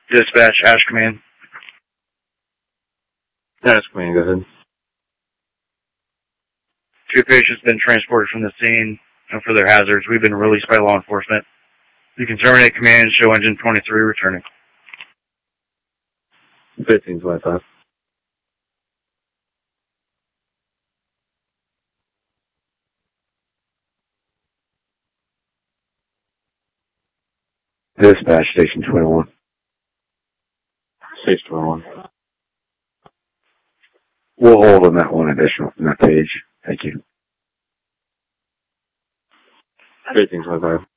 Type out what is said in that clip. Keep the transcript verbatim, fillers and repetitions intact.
Dispatch, Ash Command. Ash Command, go ahead. Two patients been transported from the scene for their hazards. We've been released by law enforcement. You can terminate command and show engine twenty-three returning. fifteen twenty-five. Dispatch, Station twenty-one. Station twenty-one. We'll hold on that one additional, on that page. Thank you. fifteen twenty-five.